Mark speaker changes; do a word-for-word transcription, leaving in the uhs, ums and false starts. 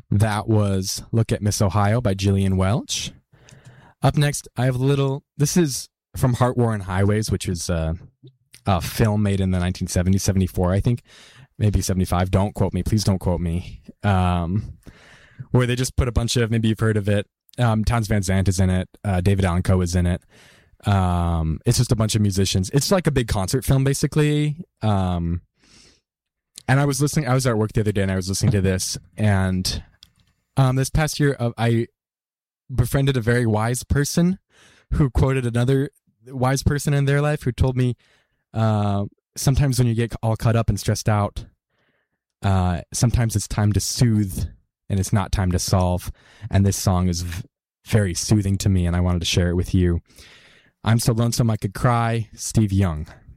Speaker 1: That was Look at Miss Ohio by Gillian Welch. Up next, I have a little, this is from Heart, War, and Highways, which is uh, a film made in the nineteen seventies, seventy-four, I think, maybe seventy-five. Don't quote me. Please don't quote me. Um, where they just put a bunch of, maybe you've heard of it. Um, Towns Van Zandt is in it. Uh, David Allan Coe is in it. Um, it's just a bunch of musicians. It's like a big concert film, basically. Um, and I was listening, I was at work the other day and I was listening to this, and Um, this past year, uh, I befriended a very wise person who quoted another wise person in their life who told me, uh, sometimes when you get all caught up and stressed out, uh, sometimes it's time to soothe and it's not time to solve. And this song is v- very soothing to me, and I wanted to share it with you. I'm So Lonesome I Could Cry, Steve Young.